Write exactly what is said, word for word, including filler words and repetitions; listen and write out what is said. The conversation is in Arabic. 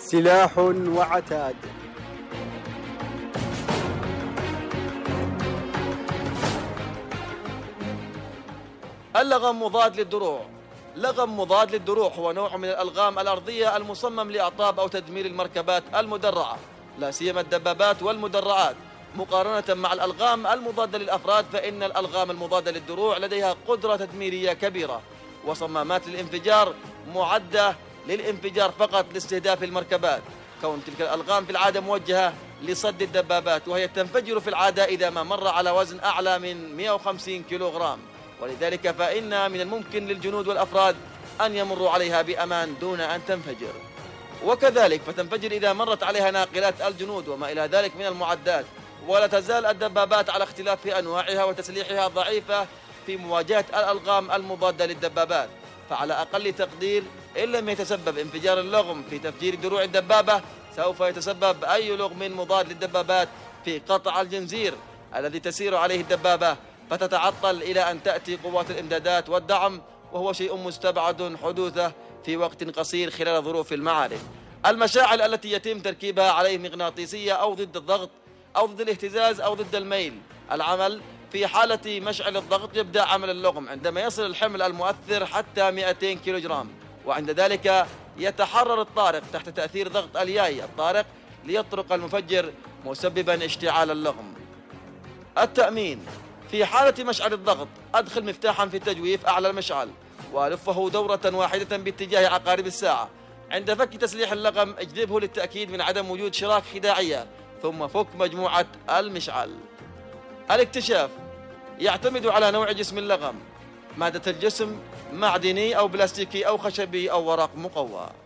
سلاح وعتاد. اللغم مضاد للدروع. لغم مضاد للدروع هو نوع من الألغام الأرضية المصمم لإعطاب أو تدمير المركبات المدرعة، لا سيما الدبابات والمدرعات. مقارنة مع الألغام المضادة للأفراد، فإن الألغام المضادة للدروع لديها قدرة تدميرية كبيرة، وصمامات الانفجار معدة للانفجار فقط لاستهداف المركبات، كون تلك الألغام في العادة موجهة لصد الدبابات، وهي تنفجر في العادة إذا ما مر على وزن أعلى من مئة وخمسين كيلوغرام، ولذلك فإن من الممكن للجنود والأفراد أن يمروا عليها بأمان دون أن تنفجر. وكذلك فتنفجر إذا مرت عليها ناقلات الجنود وما إلى ذلك من المعدات. ولا تزال الدبابات على اختلاف أنواعها وتسليحها ضعيفة في مواجهة الألغام المضادة للدبابات، فعلى أقل تقدير إن لم يتسبب انفجار اللغم في تفجير دروع الدبابة، سوف يتسبب أي لغم مضاد للدبابات في قطع الجنزير الذي تسير عليه الدبابة، فتتعطل إلى أن تأتي قوات الإمدادات والدعم، وهو شيء مستبعد حدوثه في وقت قصير خلال ظروف المعارك. المشاعل التي يتم تركيبها عليه مغناطيسية أو ضد الضغط أو ضد الاهتزاز أو ضد الميل. العمل في حالة مشعل الضغط يبدأ عمل اللغم عندما يصل الحمل المؤثر حتى مئتين كيلوغرام، وعند ذلك يتحرر الطارق تحت تأثير ضغط الياي الطارق ليطرق المفجر مسببا اشتعال اللغم. التأمين: في حالة مشعل الضغط أدخل مفتاحا في التجويف أعلى المشعل وألفه دورة واحدة باتجاه عقارب الساعة. عند فك تسليح اللغم اجذبه للتأكيد من عدم وجود شراك خداعية، ثم فك مجموعة المشعل. الاكتشاف: يعتمد على نوع جسم اللغم، مادة الجسم معدني أو بلاستيكي أو خشبي أو ورق مقوى.